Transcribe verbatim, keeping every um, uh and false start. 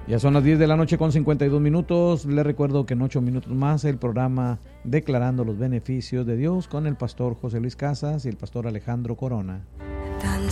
Ya son las diez de la noche con cincuenta y dos minutos. Les recuerdo que en ocho minutos más el programa Declarando los Beneficios de Dios con el pastor José Luis Casas y el pastor Alejandro Corona. Tan